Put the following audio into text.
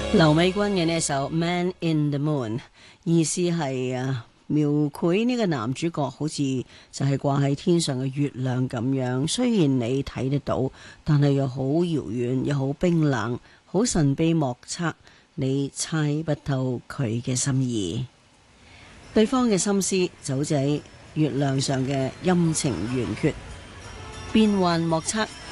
劉美君嘅呢首《Man in the Moon》，意思係描繪呢個男主角好似就係掛喺天上嘅月亮咁樣，雖然你睇得到，但係又好遙遠，又好冰冷，好神秘莫測，你猜不透佢嘅心意。對方嘅心思就好似喺月亮上嘅陰晴圓缺，變幻莫測，